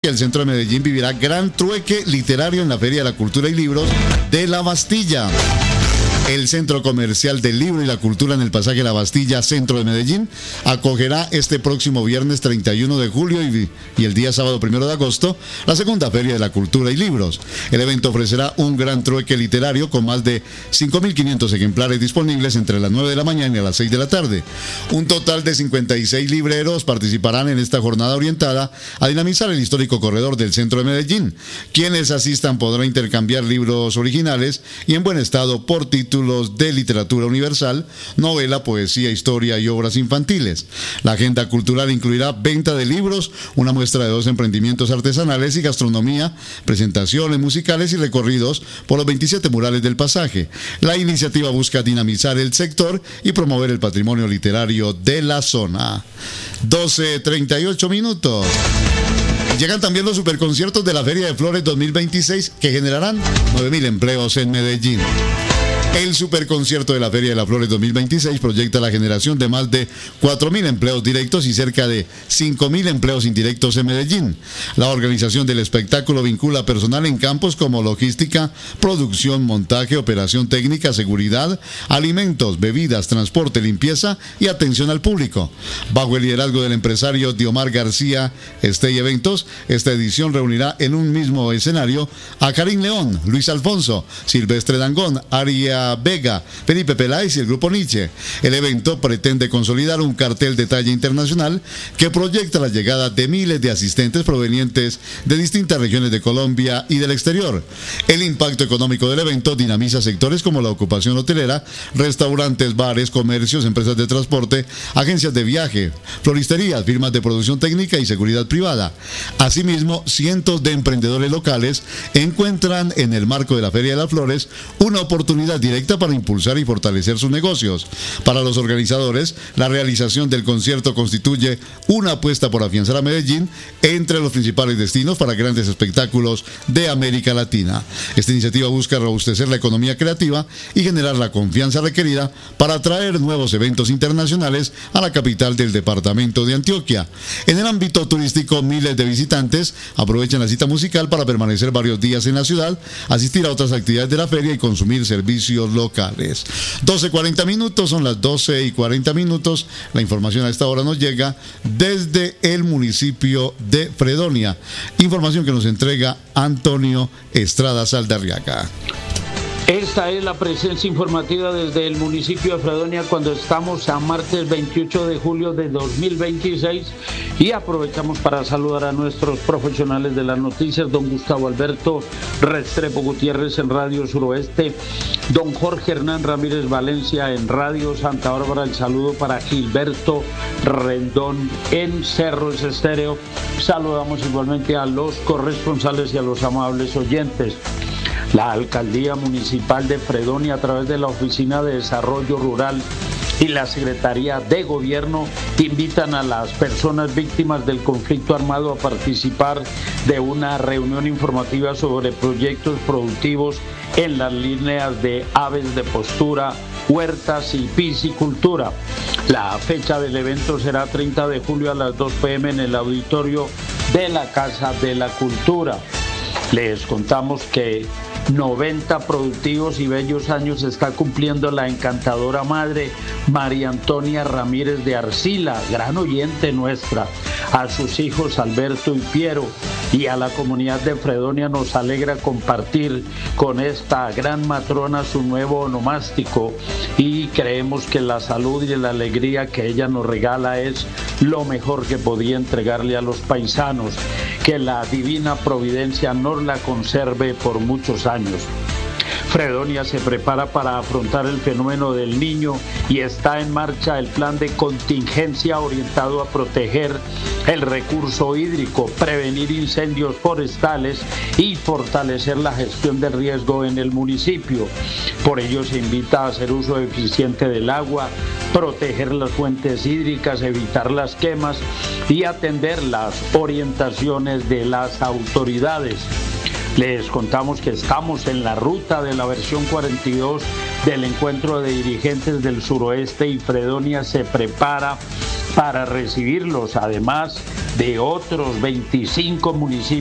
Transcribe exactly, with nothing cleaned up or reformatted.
El centro de Medellín vivirá gran trueque literario en la Feria de la Cultura y Libros de La Bastilla. El Centro Comercial del Libro y la Cultura en el Pasaje La Bastilla, centro de Medellín, acogerá este próximo viernes treinta y uno de julio y, y el día sábado primero de agosto la segunda Feria de la Cultura y Libros. El evento ofrecerá un gran trueque literario con más de cinco mil quinientos ejemplares disponibles entre las nueve de la mañana y las seis de la tarde. Un total de cincuenta y seis libreros participarán en esta jornada orientada a dinamizar el histórico corredor del centro de Medellín. Quienes asistan podrán intercambiar libros originales y en buen estado por títulos de literatura universal, novela, poesía, historia y obras infantiles. La agenda cultural incluirá venta de libros, una muestra de dos emprendimientos artesanales y gastronomía, presentaciones musicales y recorridos por los veintisiete murales del pasaje. La iniciativa busca dinamizar el sector y promover el patrimonio literario de la zona. doce treinta y ocho minutos. Llegan también los superconciertos de la Feria de Flores dos mil veintiséis que generarán nueve mil empleos en Medellín. El Superconcierto de la Feria de las Flores dos mil veintiséis proyecta la generación de más de cuatro mil empleos directos y cerca de cinco mil empleos indirectos en Medellín. La organización del espectáculo vincula personal en campos como logística, producción, montaje, operación técnica, seguridad, alimentos, bebidas, transporte, limpieza y atención al público. Bajo el liderazgo del empresario Diomar García Estey Eventos, esta edición reunirá en un mismo escenario a Karim León, Luis Alfonso, Silvestre Dangond, Aria Vega, Felipe Peláez y el Grupo Nietzsche. El evento pretende consolidar un cartel de talla internacional que proyecta la llegada de miles de asistentes provenientes de distintas regiones de Colombia y del exterior. El impacto económico del evento dinamiza sectores como la ocupación hotelera, restaurantes, bares, comercios, empresas de transporte, agencias de viaje, floristerías, firmas de producción técnica y seguridad privada. Asimismo, cientos de emprendedores locales encuentran en el marco de la Feria de las Flores una oportunidad directa para impulsar y fortalecer sus negocios. Para los organizadores, la realización del concierto constituye una apuesta por afianzar a Medellín entre los principales destinos para grandes espectáculos de América Latina. Esta iniciativa busca robustecer la economía creativa y generar la confianza requerida para atraer nuevos eventos internacionales a la capital del departamento de Antioquia. En el ámbito turístico, miles de visitantes aprovechan la cita musical para permanecer varios días en la ciudad, asistir a otras actividades de la feria y consumir servicios locales. doce cuarenta minutos, son las doce y cuarenta minutos. La información a esta hora nos llega desde el municipio de Fredonia. Información que nos entrega Antonio Estrada Saldarriaga. Esta es la presencia informativa desde el municipio de Fredonia cuando estamos a martes veintiocho de julio de dos mil veintiséis y aprovechamos para saludar a nuestros profesionales de las noticias, don Gustavo Alberto Restrepo Gutiérrez en Radio Suroeste, don Jorge Hernán Ramírez Valencia en Radio Santa Bárbara, el saludo para Gilberto Rendón en Cerros Estéreo. Saludamos igualmente a los corresponsales y a los amables oyentes. La Alcaldía Municipal de Fredonia, a través de la Oficina de Desarrollo Rural y la Secretaría de Gobierno, invitan a las personas víctimas del conflicto armado a participar de una reunión informativa sobre proyectos productivos en las líneas de aves de postura, huertas y piscicultura. La fecha del evento será treinta de julio a las dos pe eme en el auditorio de la Casa de la Cultura. Les contamos que noventa productivos y bellos años está cumpliendo la encantadora madre María Antonia Ramírez de Arcila, gran oyente nuestra. A sus hijos Alberto y Piero y a la comunidad de Fredonia nos alegra compartir con esta gran matrona su nuevo onomástico y creemos que la salud y la alegría que ella nos regala es lo mejor que podía entregarle a los paisanos. Que la divina providencia nos la conserve por muchos años. Fredonia se prepara para afrontar el fenómeno del Niño y está en marcha el plan de contingencia orientado a proteger el recurso hídrico, prevenir incendios forestales y fortalecer la gestión del riesgo en el municipio. Por ello se invita a hacer uso eficiente del agua, proteger las fuentes hídricas, evitar las quemas y atender las orientaciones de las autoridades. Les contamos que estamos en la ruta de la versión cuarenta y dos del encuentro de dirigentes del suroeste y Fredonia se prepara para recibirlos, además de otros veinticinco municipios